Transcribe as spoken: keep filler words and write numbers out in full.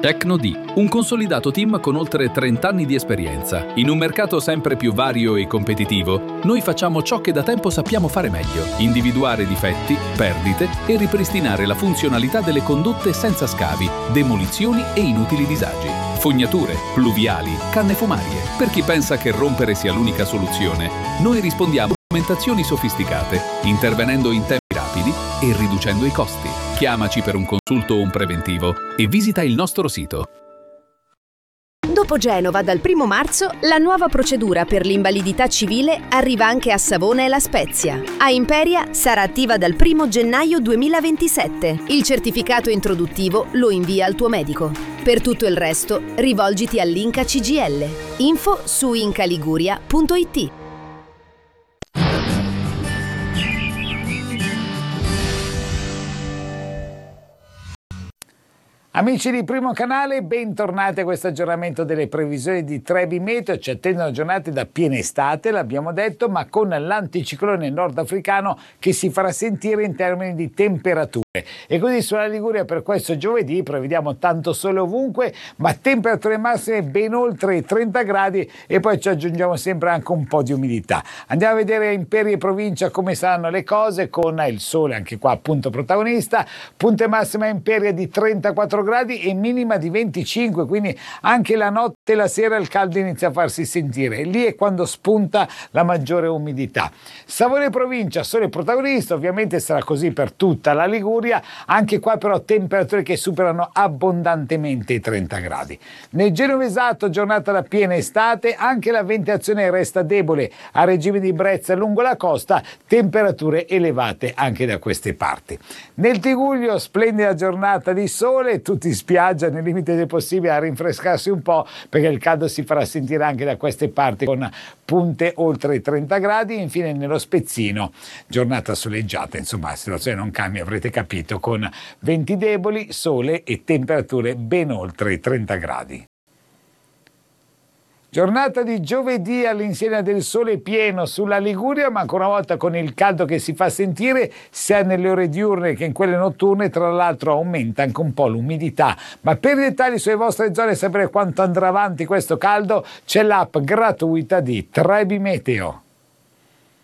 Tecnodi, un consolidato team con oltre trenta anni di esperienza. In un mercato sempre più vario e competitivo, noi facciamo ciò che da tempo sappiamo fare meglio: individuare difetti, perdite e ripristinare la funzionalità delle condotte senza scavi, demolizioni e inutili disagi. Fognature, pluviali, canne fumarie. Per chi pensa che rompere sia l'unica soluzione, noi rispondiamo a documentazioni sofisticate, intervenendo in tempi rapidi e riducendo i costi. Chiamaci per un consulto o un preventivo e visita il nostro sito. Dopo Genova, dal primo marzo, la nuova procedura per l'invalidità civile arriva anche a Savona e La Spezia. A Imperia sarà attiva dal primo gennaio duemilaventisette. Il certificato introduttivo lo invia al tuo medico. Per tutto il resto, rivolgiti all'Inca C G L. Info su incaliguria punto it. Amici di Primo Canale, bentornati a questo aggiornamento delle previsioni di Trebi Meteo. Ci attendono giornate da piena estate, l'abbiamo detto, ma con l'anticiclone nordafricano che si farà sentire in termini di temperature. E così sulla Liguria per questo giovedì prevediamo tanto sole ovunque, ma temperature massime ben oltre i trenta gradi, e poi ci aggiungiamo sempre anche un po' di umidità. Andiamo a vedere Imperia e provincia come saranno le cose, con il sole anche qua appunto protagonista. Punte massima Imperia di trentaquattro gradi e minima di venticinque, quindi anche la notte e la sera il caldo inizia a farsi sentire, e lì è quando spunta la maggiore umidità. Savona e provincia, sole protagonista, ovviamente sarà così per tutta la Liguria, anche qua però temperature che superano abbondantemente i trenta gradi. Nel Genovesato giornata da piena estate, anche la ventilazione resta debole a regime di brezza lungo la costa, temperature elevate anche da queste parti. Nel Tigullio splendida giornata di sole, tutti in spiaggia nel limite del possibile a rinfrescarsi un po', perché il caldo si farà sentire anche da queste parti con punte oltre i trenta gradi. Infine nello Spezzino giornata soleggiata, insomma la situazione non cambia, avrete capito, con venti deboli, sole e temperature ben oltre i trenta gradi. Giornata di giovedì all'insegna del sole pieno sulla Liguria, ma ancora una volta con il caldo che si fa sentire sia nelle ore diurne che in quelle notturne. Tra l'altro aumenta anche un po' l'umidità. Ma per i dettagli sulle vostre zone e sapere quanto andrà avanti questo caldo, c'è l'app gratuita di Trebi Meteo.